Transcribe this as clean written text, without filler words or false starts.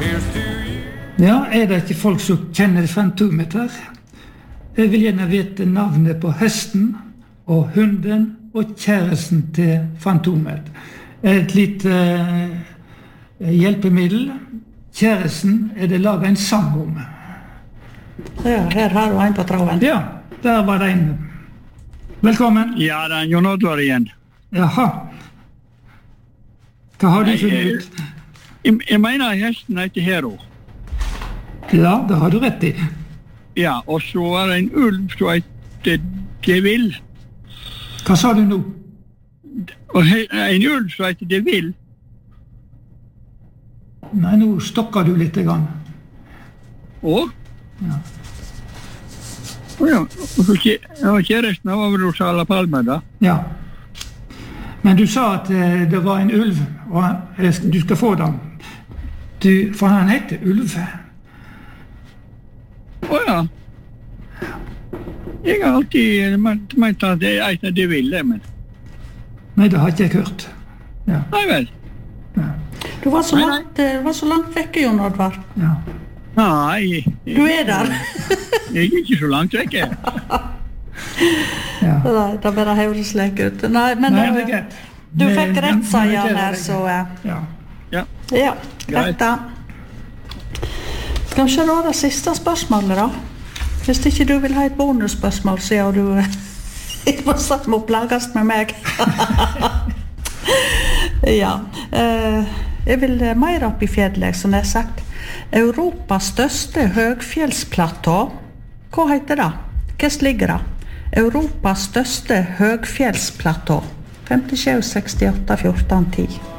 Ja, det ikke folk som kjenner Fantomet her? Jeg vil gjerne vite navnet på hesten og hunden og kjæresten til Fantomet. Et lite hjelpemiddel. Kjæresten det laget en sang om. Ja, her har du en på traven. Ja, der var det en. Velkommen. Ja, det Jon Oddvar igjen. Jaha. Hva har du funnet ut? Jeg mener hesten heter Hero. Ja, det har du rett i. Ja, og så var det en ulv som heter Devil. Hva sa du nå? Og en ulv som heter Devil. Nei, nå stokker du litt grann. Og? Ja. Ja, og så kjæresten var vel hos Alla Palme da. Ja. Men du sa at det var en ulv, og du skal få den. For han heter Ulve. Åja. Jeg har alltid ment at det ikke det ville, men... Nei, det har ikke jeg hørt. Ja. Nei vel. Ja. Du var så langt vekke, Jon Oddvar. Ja. Nei. Du der. Jeg ikke så langt vekke. Ja. Nei, det bare høres slik ut. Nei, men Nei, det greit. Du fikk rett, sa Jan her, så... Ja. Ja, greit da. Skal vi se da det siste spørsmålet da? Hvis ikke du vil ha et bonusspørsmål, så du fortsatt må plagast med meg. Ja. Jeg vil mer opp i fjellet, som jeg har sagt. Europas største høgfjellsplatå. Hva heter det? Hva ligger det? Europas største høgfjellsplatå. 57, 68, 14, 10.